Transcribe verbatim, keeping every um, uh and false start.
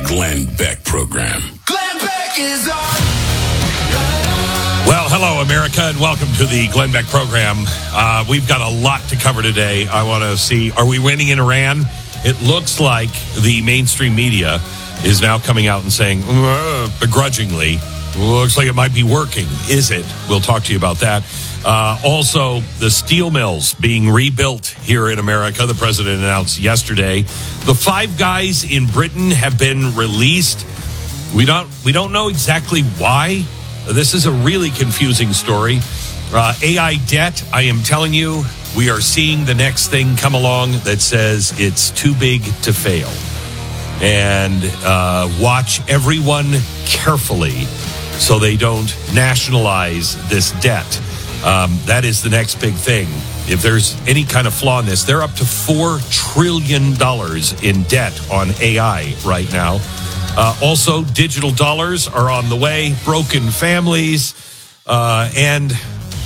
Glenn Beck Program. Glenn Beck is on. Well, hello, America, and welcome to the Glenn Beck Program. Uh, we've got a lot to cover today. I want to see, are we winning in Iran? It looks like the mainstream media is now coming out and saying, uh, begrudgingly, looks like it might be working. Is it? We'll talk to you about that. Uh, also, the steel mills being rebuilt here in America. The president announced yesterday. The five guys in Britain have been released. We don't we don't know exactly why. This is a really confusing story. Uh, A I debt, I am telling you, we are seeing the next thing come along that says it's too big to fail. And uh, watch everyone carefully so they don't nationalize this debt. Um, that is the next big thing. If there's any kind of flaw in this, they're up to four trillion dollars in debt on A I right now. Uh, also, digital dollars are on the way, broken families, uh, and